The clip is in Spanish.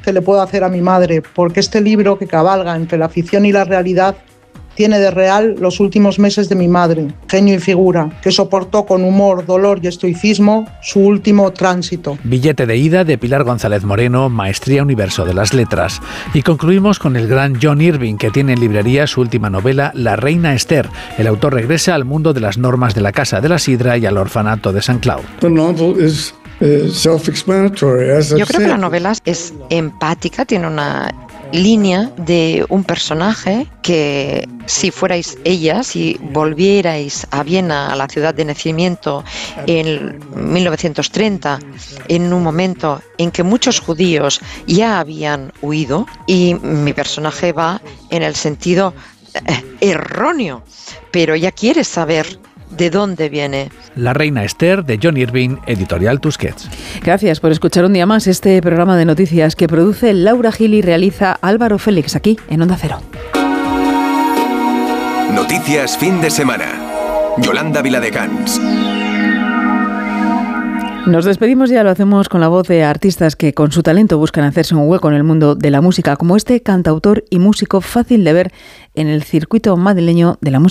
que le puedo hacer a mi madre, porque este libro, que cabalga entre la ficción y la realidad, tiene de real los últimos meses de mi madre, genio y figura, que soportó con humor, dolor y estoicismo su último tránsito. Billete de ida de Pilar González Moreno, Maestría Universo de las Letras. Y concluimos con el gran John Irving, que tiene en librería su última novela, La Reina Esther. El autor regresa al mundo de las normas de la Casa de la Sidra y al orfanato de St. Cloud. Yo creo que la novela es empática, tiene una línea de un personaje que, si fuerais ella, si volvierais a Viena, a la ciudad de nacimiento, en 1930, en un momento en que muchos judíos ya habían huido, y mi personaje va en el sentido erróneo, pero ella quiere saber de dónde viene. La Reina Esther, de John Irving, editorial Tusquets. Gracias por escuchar un día más este programa de noticias que produce Laura Gil y realiza Álvaro Félix, aquí en Onda Cero. Noticias fin de semana. Yolanda Viladecans. Nos despedimos ya, lo hacemos con la voz de artistas que con su talento buscan hacerse un hueco en el mundo de la música, como este cantautor y músico fácil de ver en el circuito madrileño de la música